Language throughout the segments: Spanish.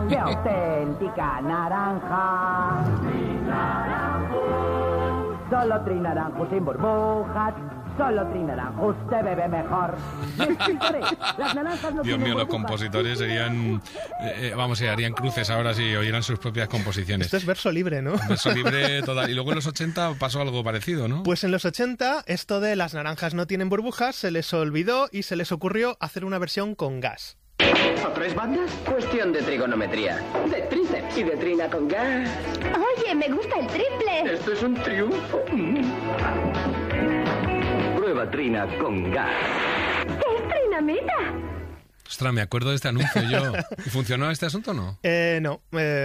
¡Qué auténtica naranja! Solo Trinaranjus sin burbujas. Solo Trinaranjus se bebe mejor. Las naranjas no Dios tienen mío, los burbujas. compositores serían... harían cruces ahora si oyeran sus propias composiciones. Esto es verso libre, ¿no? Verso libre total. Y luego en los 80 pasó algo parecido, ¿no? Pues en los 80 esto de las naranjas no tienen burbujas se les olvidó y se les ocurrió hacer una versión con gas. ¿A tres bandas? Cuestión de trigonometría. De tríceps y de trina con gas. Oye, me gusta el triple. Esto es un triunfo. Prueba trina con gas. ¿Qué es trinamita? Ostras, me acuerdo de este anuncio yo. ¿Y funcionó este asunto o no? No.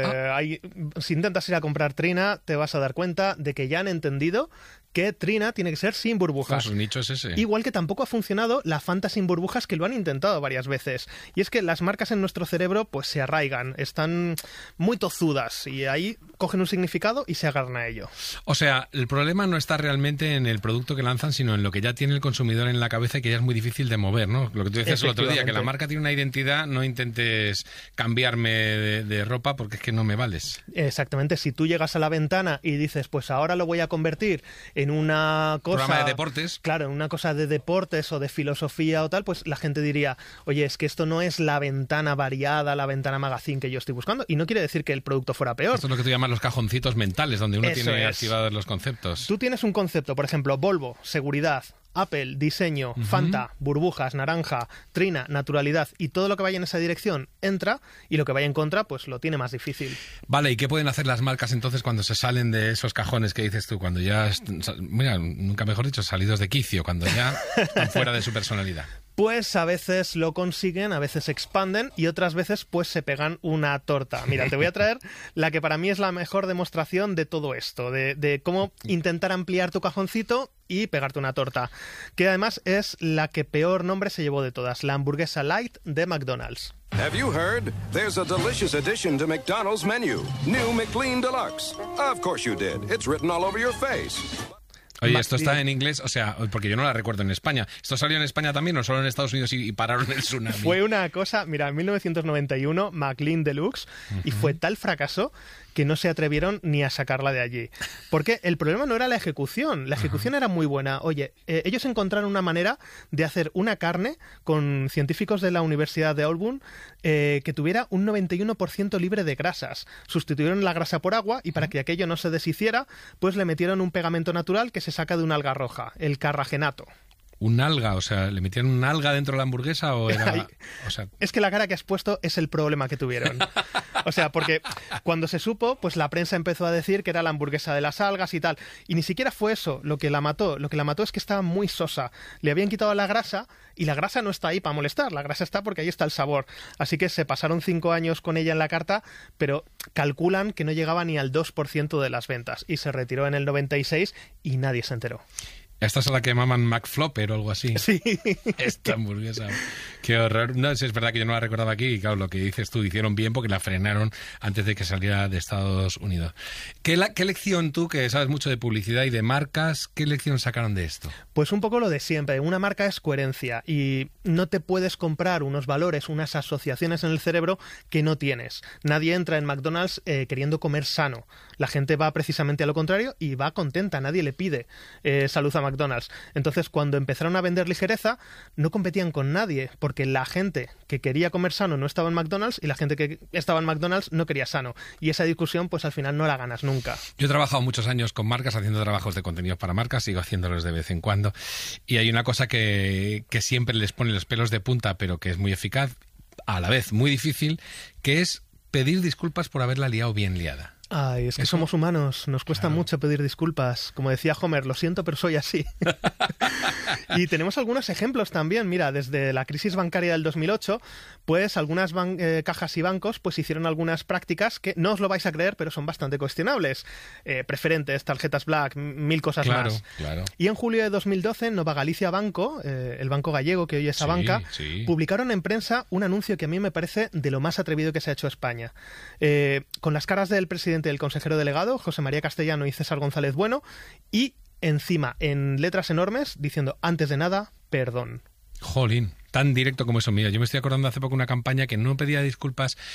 Si intentas ir a comprar Trina, te vas a dar cuenta de que ya han entendido que Trina tiene que ser sin burbujas. Su nicho es ese. Igual que tampoco ha funcionado la Fanta sin burbujas, que lo han intentado varias veces. Y es que las marcas en nuestro cerebro pues se arraigan, están muy tozudas y ahí cogen un significado y se agarran a ello. O sea, el problema no está realmente en el producto que lanzan, sino en lo que ya tiene el consumidor en la cabeza y que ya es muy difícil de mover, ¿no? Lo que tú decías el otro día, que la marca tiene una identidad, no intentes cambiarme de ropa porque es que no me vales. Exactamente, si tú llegas a la ventana y dices, pues ahora lo voy a convertir en una cosa... Programa de deportes. Claro, en una cosa de deportes o de filosofía o tal, pues la gente diría, oye, es que esto no es la ventana variada, la ventana magazine que yo estoy buscando. Y no quiere decir que el producto fuera peor. Esto es lo que tú llamas los cajoncitos mentales, donde uno Eso tiene es. activados los conceptos. Tú tienes un concepto, por ejemplo, Volvo, seguridad, Apple, diseño, Fanta, burbujas, naranja, Trina, naturalidad, y todo lo que vaya en esa dirección entra, y lo que vaya en contra, pues lo tiene más difícil. Vale, ¿y qué pueden hacer las marcas entonces cuando se salen de esos cajones que dices tú? Cuando ya, mira, nunca mejor dicho, salidos de quicio, cuando ya están fuera de su personalidad. Pues a veces lo consiguen, a veces expanden y otras veces pues se pegan una torta. Mira, te voy a traer la que para mí es la mejor demostración de todo esto, de cómo intentar ampliar tu cajoncito y pegarte una torta, que además es la que peor nombre se llevó de todas, la hamburguesa light de McDonald's. Have you heard? There's a delicious addition to McDonald's menu. New McLean Deluxe. Of course you did. It's written all over your face. Oye, esto está en inglés, o sea, porque yo no la recuerdo en España. ¿Esto salió en España también o solo en Estados Unidos y pararon el tsunami? Fue una cosa, mira, en 1991, McLean Deluxe, y fue tal fracaso que no se atrevieron ni a sacarla de allí. Porque el problema no era la ejecución era muy buena. Oye, ellos encontraron una manera de hacer una carne con científicos de la Universidad de Auburn que tuviera un 91% libre de grasas. Sustituyeron la grasa por agua y para que aquello no se deshiciera, pues le metieron un pegamento natural que se saca de una alga roja, el carragenato. ¿Un alga? O sea, ¿le metieron un alga dentro de la hamburguesa o era...? O sea... Es que la cara que has puesto es el problema que tuvieron. O sea, porque cuando se supo, pues la prensa empezó a decir que era la hamburguesa de las algas y tal. Y ni siquiera fue eso lo que la mató. Lo que la mató es que estaba muy sosa. Le habían quitado la grasa y la grasa no está ahí para molestar. La grasa está porque ahí está el sabor. Así que se pasaron 5 años con ella en la carta, pero calculan que no llegaba ni al 2% de las ventas. Y se retiró en el 96 y nadie se enteró. Esta es a la que llaman McFlopper o algo así. Sí. Esta hamburguesa. Qué horror. No, es verdad que yo no la recordaba aquí y claro, lo que dices tú, hicieron bien porque la frenaron antes de que saliera de Estados Unidos. ¿Qué lección tú, que sabes mucho de publicidad y de marcas, qué lección sacaron de esto? Pues un poco lo de siempre. Una marca es coherencia y no te puedes comprar unos valores, unas asociaciones en el cerebro que no tienes. Nadie entra en McDonald's queriendo comer sano. La gente va precisamente a lo contrario y va contenta. Nadie le pide salud a McDonald's. Entonces, cuando empezaron a vender ligereza, no competían con nadie, porque la gente que quería comer sano no estaba en McDonald's y la gente que estaba en McDonald's no quería sano. Y esa discusión, pues al final no la ganas nunca. Yo he trabajado muchos años con marcas, haciendo trabajos de contenidos para marcas, sigo haciéndolos de vez en cuando, y hay una cosa que siempre les pone los pelos de punta, pero que es muy eficaz, a la vez muy difícil, que es pedir disculpas por haberla liado bien liada. Ay, es que somos humanos, nos cuesta mucho pedir disculpas. Como decía Homer, lo siento, pero soy así. Y tenemos algunos ejemplos también. Mira, desde la crisis bancaria del 2008, pues algunas cajas y bancos pues hicieron algunas prácticas que no os lo vais a creer, pero son bastante cuestionables. Preferentes, tarjetas Black, mil cosas más. Claro. Y en julio de 2012, Nova Galicia Banco, el banco gallego que hoy es Abanca, publicaron en prensa un anuncio que a mí me parece de lo más atrevido que se ha hecho España. Con las caras del presidente y el consejero delegado, José María Castellano y César González Bueno, y encima, en letras enormes, diciendo, antes de nada, perdón. Jolín, tan directo como eso. Mira, yo me estoy acordando hace poco una campaña que no pedía disculpas